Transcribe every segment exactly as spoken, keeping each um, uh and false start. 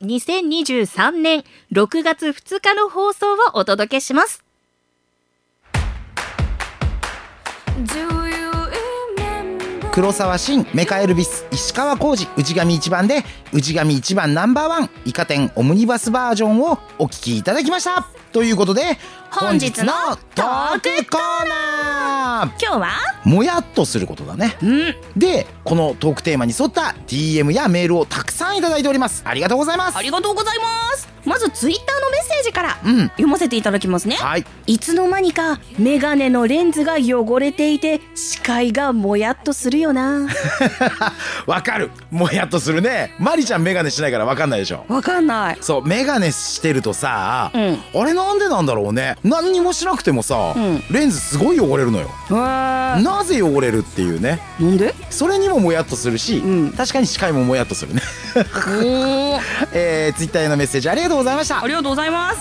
にせんにじゅうさんねんろくがつふつかの放送をお届けします。 黒沢新、メカエルビス、石川浩二、内上一番で内上一番ナンバーワンイカ天オムニバスバージョンをお聞きいただきました。ということで本日のトークコーナー、 今日はもやっとすることだね。 うんでこのトークテーマに沿った ディーエム やメールをたくさんいただいております。ありがとうございます。 ありがとうございます。まずツイッターのメッセージからうん読ませていただきますね。 はい、 いつの間にかメガネのレンズが汚れていて視界がもやっとするよな。 わかる、もやっとするね。マリちゃんメガネしないからわかんないでしょ。 わかんない。 そうメガネしてるとさ、 うんあれなんでなんだろうね。何にもしなくてもさ、 うんレンズすごい汚れるのよ。 へーなぜ汚れるっていうね。 なんで？ それにももやっとするし、 うん確かに視界ももやっとするね。 おーえー、ツイッターへのメッセージありがとうございました。 ありがとうございます。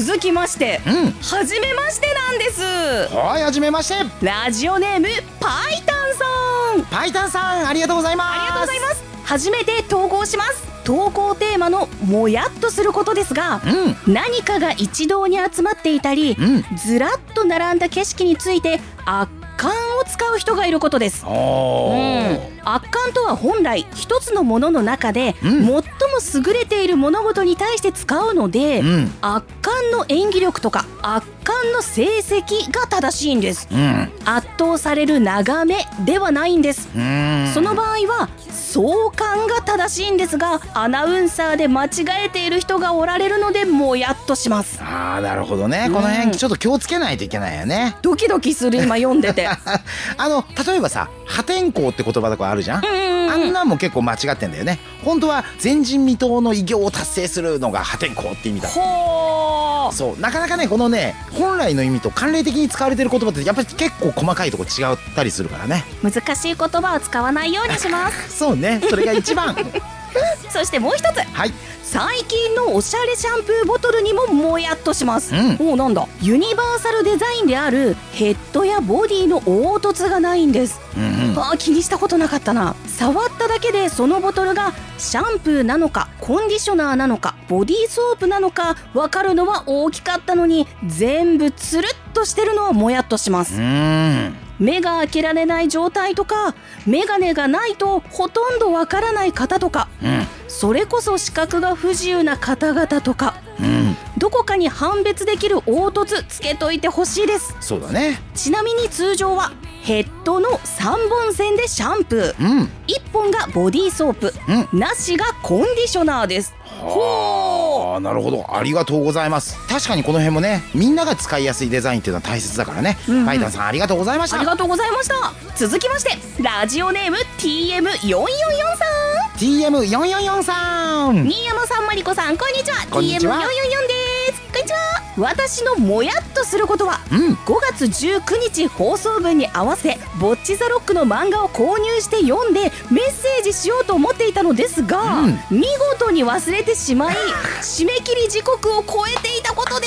続きましてうんはじめましてなんです。 はい、はじめまして。 ラジオネームパイタンさん、 パイタンさん、ありがとうございます。 ありがとうございます。初めて投稿します。投稿テーマのもやっとすることですが、 うん何かが一堂に集まっていたり、 うんずらっと並んだ景色について圧巻を使う人がいることです。 おー、 うん圧巻とは本来一つのものの中で、 うん最も優れている物事に対して使うので、 うん圧巻の演技力とか圧巻の成績が正しいんです。 うん圧倒される眺めではないんです。 うんその場合は相関が正しいんですが、アナウンサーで間違えている人がおられるのでもやっとします。 あー、なるほどね。このうん辺ちょっと気をつけないといけないよね。 ドキドキする今読んでて。 あの例えばさ、破天荒って言葉とかあるじゃん。あんなんも結構間違ってんだよね。本当は前人未到の偉業を達成するのが破天荒って意味だ。 ほー。 そうなかなかね、このね本来の意味と慣例的に使われてる言葉ってやっぱり結構細かいとこ違ったりするからね。 難しい言葉は使わないようにします。 そうね、それが一番。 そしてもう一つ、 はい最近のおしゃれシャンプーボトルにももやっとします。 うんおー、なんだ、ユニバーサルデザインであるヘッドやボディの凹凸がないんです。 うんうんあー、気にしたことなかったな。触っただけでそのボトルがシャンプーなのかコンディショナーなのかボディーソープなのか分かるのは大きかったのに、全部つるっとしてるのはもやっとします。 うーん目が開けられない状態とか、メガネがないとほとんどわからない方とか、 うんそれこそ視覚が不自由な方々とか、 うんどこかに判別できる凹凸つけといてほしいです。 そうだね。 ちなみに通常はヘッドのさんぼん線でシャンプー、 うんいっぽんがボディーソープ、 うんなしがコンディショナーです。ほあー、なるほど、ありがとうございます。確かにこの辺もね、みんなが使いやすいデザインっていうのは大切だからね。 うんうんパイタンさん、ありがとうございました。 ありがとうございました。続きましてラジオネーム ティーエムよんよんよん さん、 ティーエムよんよんよん さん、 新山さん、まりこさん、こんにちは。 こんにちはティーエムよんよんよん です。こんにちは。私のもやっとすることは、 うんごがつじゅうくにち放送分に合わせボッチザロックの漫画を購入して読んでメッセージしようと思っていたのですが、 うん見事に忘れてしまい締め切り時刻を超えていたことです。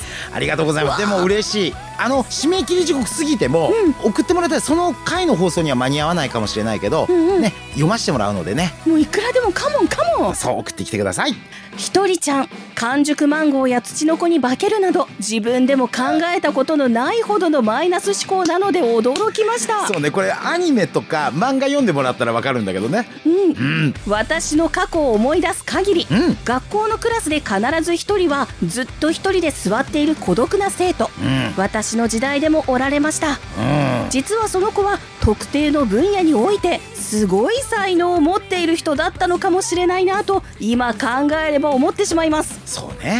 ありがとうございます。でも嬉しい。あの締め切り時刻過ぎても、送ってもらったらその回の放送には間に合わないかもしれないけど、 んうんね、読ませてもらうのでね、 もういくらでもカモンカモン。 そう送ってきてください。 ひとりちゃん、完熟マンゴーやツチノコに化けるなど自分でも考えたことのないほどのマイナス思考なので驚きました。 そうね、これアニメとか漫画読んでもらったらわかるんだけどね。 うんうん私の過去を思い出す限り、 うん学校のクラスで必ず一人はずっと一人で座っている孤独な生徒、 うん私の時代でもおられました。 うん実はその子は特定の分野においてすごい才能を持っている人だったのかもしれないなと今考えれば思ってしまいます。 そうね。